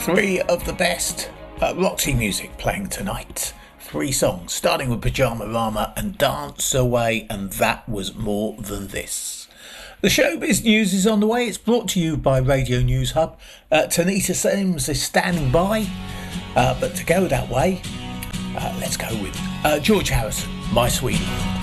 Three of the best Roxy music playing tonight. Three songs, starting with Pajama Rama and Dance Away, and that was More Than This. The showbiz news is on the way. It's brought to you by Radio News Hub. Tanita Sims is standing by, but to go that way, let's go with George Harrison, My Sweet Lord.